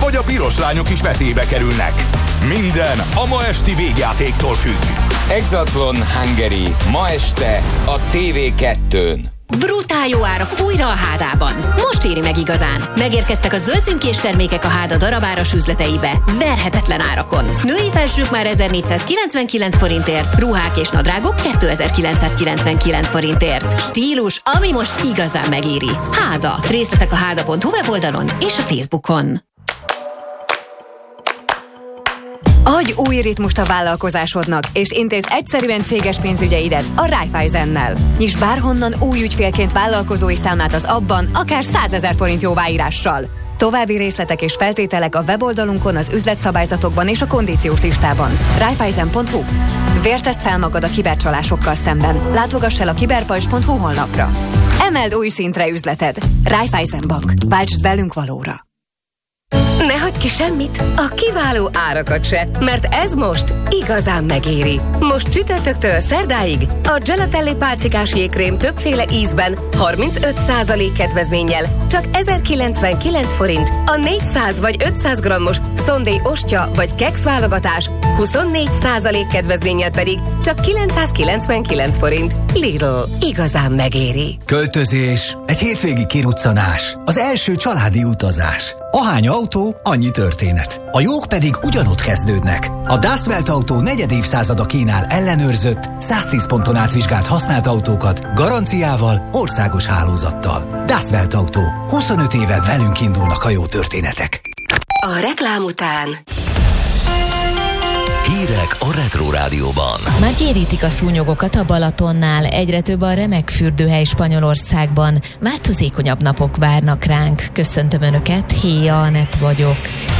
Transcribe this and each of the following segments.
vagy a piros lányok is veszélybe kerülnek. Minden a ma esti végjátéktól függ. Exatlon Hungary. Ma este a TV2-n. Brutál jó árak újra a Hádában. Most éri meg igazán. Megérkeztek a zöld címkés termékek a Háda darabáras üzleteibe. Verhetetlen árakon. Női felsők már 1499 forintért, ruhák és nadrágok 2999 forintért. Stílus, ami most igazán megéri. Háda. Részletek a háda.hu weboldalon és a Facebookon. Adj új ritmust a vállalkozásodnak, és intézz egyszerűen céges pénzügyeidet a Raiffeisennel. Nyiss bárhonnan új ügyfélként vállalkozói számlát az abban, akár 100 000 forint jóváírással. További részletek és feltételek a weboldalunkon, az üzletszabályzatokban és a kondíciós listában. Raiffeisen.hu. Vértesd fel magad a kibercsalásokkal szemben. Látogass el a kiberpajzs.hu honlapra. Emeld új szintre üzleted. Raiffeisen Bank. Váltsd velünk valóra. Ne hagyd ki semmit, a kiváló árakat se, mert ez most igazán megéri. Most csütörtöktől szerdáig a Gelatelli pálcikás jégkrém többféle ízben 35% kedvezménnyel csak 1099 forint, a 400 vagy 500 grammos Sunday ostya vagy keksz válogatás 24% kedvezménnyel pedig csak 999 forint. Lidl, igazán megéri. Költözés, egy hétvégi kiruccanás, az első családi utazás. Ahány autó, annyi történet. A jók pedig ugyanott kezdődnek. A Das Welt Autó 4. évszázada kínál ellenőrzött, 110 ponton átvizsgált használt autókat, garanciával, országos hálózattal. Das Welt Autó. 25 éve velünk indulnak a jó történetek. A reklám után hírek a Retro Rádióban. Már gyérítik a szúnyogokat a Balatonnál, egyre több a remek fürdőhely Spanyolországban. Változékonyabb napok várnak ránk. Köszöntöm Önöket, Héja Anett vagyok.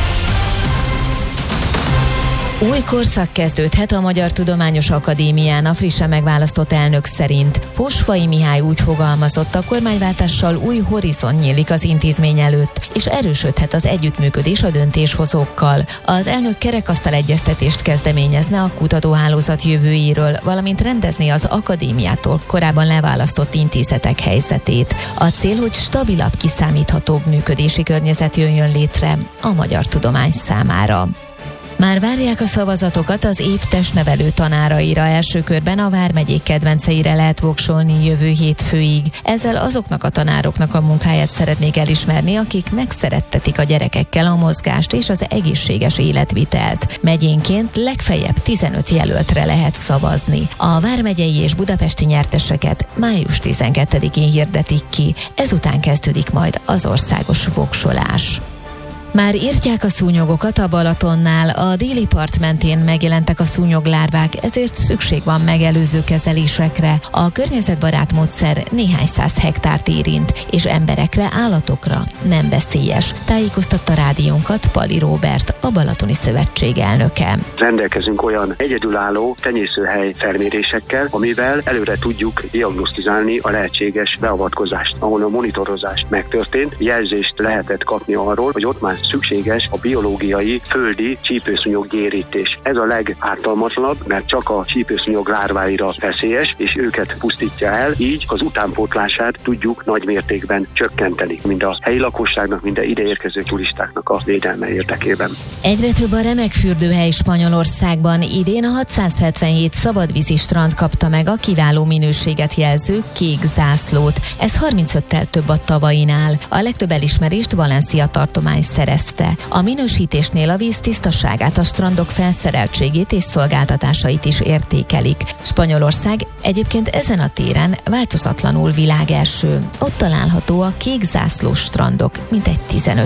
Új korszak kezdődhet a Magyar Tudományos Akadémián a frissen megválasztott elnök szerint. Posvai Mihály úgy fogalmazott, a kormányváltással új horizon nyílik az intézmény előtt, és erősödhet az együttműködés a döntéshozókkal. Az elnök kerekasztal egyeztetést kezdeményezne a kutatóhálózat jövőjéről, valamint rendezni az akadémiától korábban leválasztott intézetek helyzetét. A cél, hogy stabilabb, kiszámíthatóbb működési környezet jöjjön létre a magyar tudomány számára. Már várják a szavazatokat az év testnevelő tanáraira. Első körben a vármegyék kedvenceire lehet voksolni jövő hétfőig. Ezzel azoknak a tanároknak a munkáját szeretnék elismerni, akik megszerettetik a gyerekekkel a mozgást és az egészséges életvitelt. Megyénként legfeljebb 15 jelöltre lehet szavazni. A vármegyei és budapesti nyerteseket május 12-én hirdetik ki. Ezután kezdődik majd az országos voksolás. Már írtják a szúnyogokat a Balatonnál, a déli part mentén megjelentek a szúnyoglárvák, ezért szükség van megelőző kezelésekre. A környezetbarát módszer néhány száz hektárt érint, és emberekre, állatokra nem veszélyes. Tájékoztatta rádiónkat Pali Róbert, a Balatoni Szövetség elnöke. Rendelkezünk olyan egyedülálló tenyészőhely felmérésekkel, amivel előre tudjuk diagnosztizálni a lehetséges beavatkozást. Ahol a monitorozás megtörtént, jelzést lehetett kapni arról, hogy ott már szükséges a biológiai földi csípőszúnyog gyérítés. Ez a legártalmatlanabb, mert csak a csípőszúnyog lárváira veszélyes, és őket pusztítja el, így az utánpótlását tudjuk nagy mértékben csökkenteni, mind a helyi lakosságnak, mind a ideérkező turistáknak a védelme érdekében. Egyre több a remek fürdőhely Spanyolországban. Idén a 677 szabadvízi strand kapta meg a kiváló minőséget jelző kék zászlót. Ez 35-tel több a tavainál. A legtöbb elismerést Valencia tartomány szerezte. A minősítésnél a víz tisztaságát, a strandok felszereltségét és szolgáltatásait is értékelik. Spanyolország egyébként ezen a téren változatlanul világelső. Ott található a kék zászlós strandok mintegy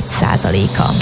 15%-a.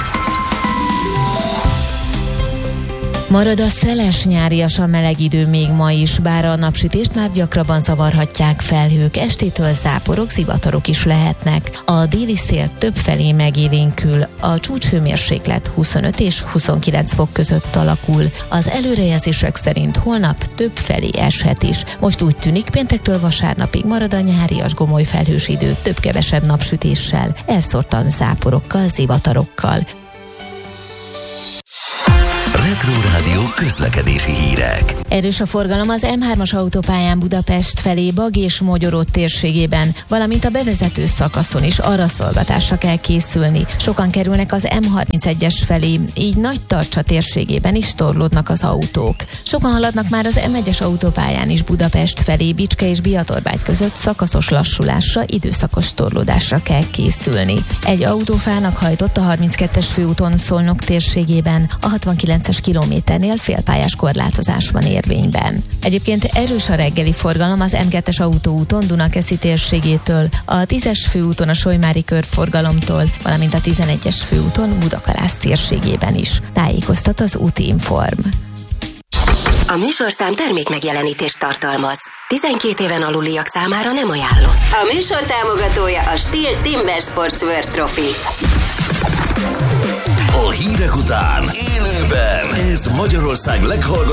Marad a szeles, nyáriasan meleg idő még ma is, bár a napsütést már gyakrabban zavarhatják felhők, estétől záporok, zivatarok is lehetnek. A déli szél többfelé megélénkül, a csúcshőmérséklet 25 és 29 fok között alakul. Az előrejelzések szerint holnap többfelé eshet is. Most úgy tűnik, péntektől vasárnapig marad a nyárias gomoly felhős idő több-kevesebb napsütéssel, elszórtan záporokkal, zivatarokkal. Retro Rádió közlekedési hírek. Erős a forgalom az M3-as autópályán Budapest felé Bag és Mogyoró térségében, valamint a bevezető szakaszon is arraszolgatásra kell készülni. Sokan kerülnek az M31-es felé, így Nagytarcsa térségében is torlódnak az autók. Sokan haladnak már az M1-es autópályán is Budapest felé, Bicske és Biatorbágy között szakaszos lassulásra, időszakos torlódásra kell készülni. Egy autófának hajtott a 32-es főúton Szolnok térségében, a 69-es kilométernél félpályás korlátozás van érvényben. Egyébként erős a reggeli forgalom az M2-es autóúton Dunakeszi térségétől, a 10-es főúton a Solymári körforgalomtól, valamint a 11-es főúton Budakalász térségében is. Tájékoztat az Útinform. A műsorszám termékmegjelenítést tartalmaz. 12 éven aluliak számára nem ajánlott. A műsor támogatója a Stihl Timber Sportswear Trophy. A hírek után élőben ez Magyarország leghallgatottabb